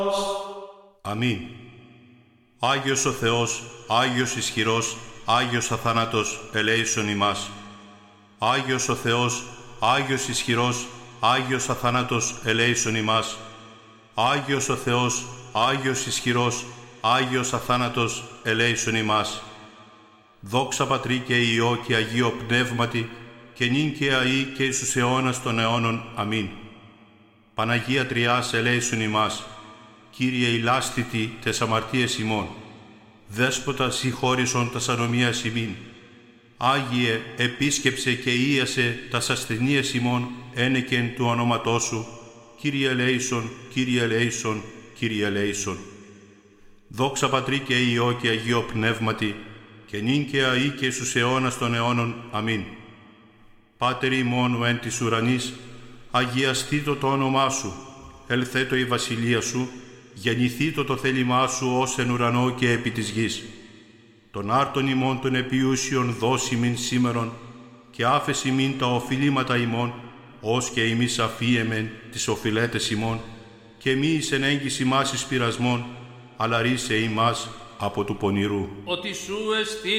Αμήν. Άγιος ο Θεός, Άγιος ισχυρός, Άγιος αθάνατος, ελέησον ημάς. Άγιος ο Θεός, Άγιος ισχυρός, Άγιος αθάνατος, ελέησον ημάς. Άγιος ο Θεός, Άγιος ισχυρός, Άγιος αθάνατος, ελέησον ημάς. Δόξα Πατρί και Υιό και Αγίο Πνεύματι, και νυν και αεί και εις τους αιώνας των αιώνων. Αμήν. Παναγία Τριάς, ελέησον ημάς. Κύριε ηλάστητη τες αμαρτίες ημών. Δέσποτα συγχώρησον τας ανομίας ημίν. Άγιε, επίσκεψε και ίασε τας ασθενείες ημών ένεκεν του ονόματός σου. Κύριε ελέησον, Κύριε ελέησον, Κύριε ελέησον. Δόξα Πατρί και Υιό και Αγίο Πνεύματι, και νυν και αεί και εις τους αιώνας των αιώνων. Αμήν. Πάτερ ημών ο εν της ουρανής, αγιαστήτω το όνομά σου, ελθέτω η βασιλεία σου, γεννηθήτω το θέλημά σου ως εν ουρανό και επί της γης. Τον άρτον ημών των επιούσιων δώσει μην σήμερον, και άφεση μην τα οφειλήματα ημών, ως και ημείς αφίεμεν τις οφειλέτες ημών, και μη εις εν έγκυση μας εις πειρασμών, αλλά ρίσε ημάς από του πονηρού. Ότι σου εστί